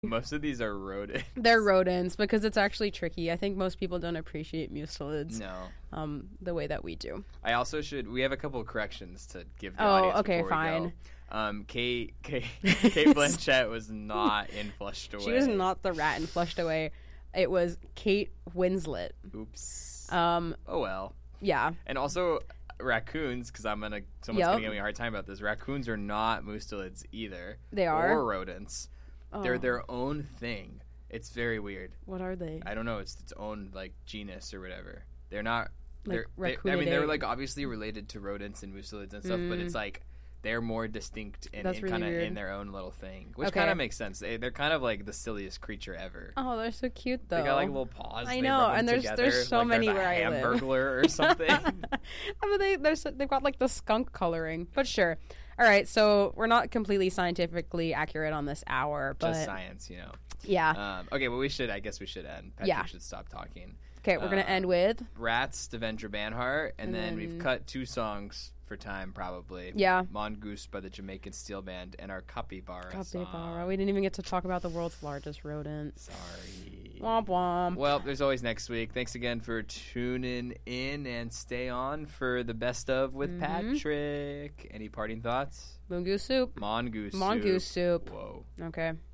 Most of these are rodents. They're rodents because it's actually tricky. I think most people don't appreciate mustelids the way that we do. I also we have a couple of corrections to give the audience okay, before fine. we go. Kate Blanchett was not in Flushed Away. She was not the rat in Flushed Away. It was Kate Winslet. Oops. Oh well. Yeah. And also raccoons, because someone's gonna give me a hard time about this. Raccoons are not mustelids either. They are? Or rodents. Oh. They're their own thing. It's very weird. What are they? I don't know. It's its own like genus or whatever. They're not. Like they're like obviously related to rodents and mustelids and stuff, but it's like they're more distinct and really kind of weird. in their own little thing, which kind of makes sense. They're kind of like the silliest creature ever. Oh, they're so cute though. They got like little paws. I know, and there's so many where I live. Hamburglar or something. I mean, they've got like the skunk coloring, but sure. All right, so we're not completely scientifically accurate on this hour, but just science, Yeah. Okay, well I guess we should end. Patrick should stop talking. Okay, we're gonna end with Rats, Devendra Banhart, and then we've cut 2 songs for time, probably. Yeah. Mongoose by the Jamaican Steel Band and our Capybara song. We didn't even get to talk about the world's largest rodent. Sorry. Womp womp. Well, there's always next week. Thanks again for tuning in, and stay on for the best of with Patrick. Any parting thoughts? Mongoose soup. Mongoose soup. Whoa. Okay.